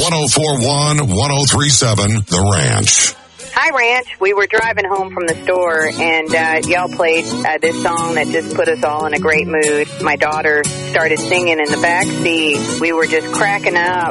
1041, 1037, The Ranch. Hi, Ranch. We were driving home from the store, and y'all played this song that just put us all in a great mood. My daughter started singing in the back seat. We were just cracking up.